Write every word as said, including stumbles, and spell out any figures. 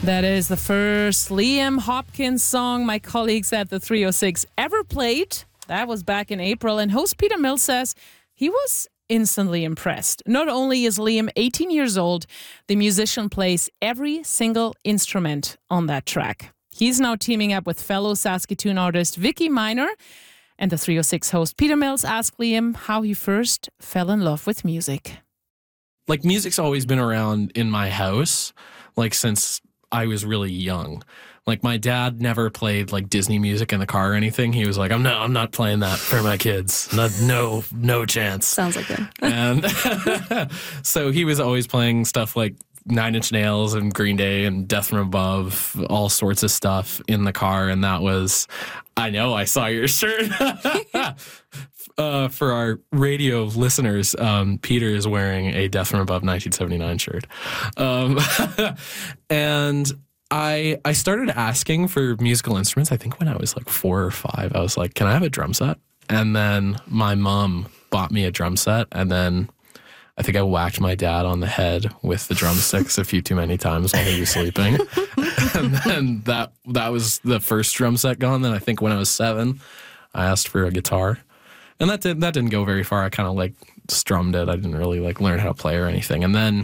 That is the first Liam Hopkins song my colleagues at the three oh six ever played. That was back in April, and host Peter Mills says he was instantly impressed. Not only is Liam eighteen years old, the musician plays every single instrument on that track. He's now teaming up with fellow Saskatoon artist Vicky Miner, and the three oh six host Peter Mills asked Liam how he first fell in love with music. Like, music's always been around in my house, like, since I was really young. Like, my dad never played like Disney music in the car or anything. He was like, I'm not, I'm not playing that for my kids. Not, no, no chance. Sounds like him. And so he was always playing stuff like Nine Inch Nails and Green Day and Death from Above, all sorts of stuff in the car. And that was, I know, I saw your shirt. Uh, for our radio listeners, um, Peter is wearing a Death from Above nineteen seventy-nine shirt. Um, and I I started asking for musical instruments, I think when I was like four or five. I was like, can I have a drum set? And then my mom bought me a drum set, and then I think I whacked my dad on the head with the drumsticks a few too many times while he was sleeping. And then that that was the first drum set gone. Then I think when I was seven, I asked for a guitar. And that did that didn't go very far. I kind of like strummed it. I didn't really like learn how to play or anything. And then